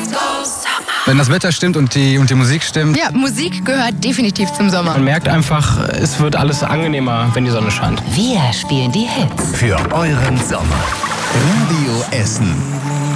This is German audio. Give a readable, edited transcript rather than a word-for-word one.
Wenn das Wetter stimmt und die Musik stimmt. Ja, Musik gehört definitiv zum Sommer. Man merkt einfach, es wird alles angenehmer, wenn die Sonne scheint. Wir spielen die Hits. Für euren Sommer. Radio Essen.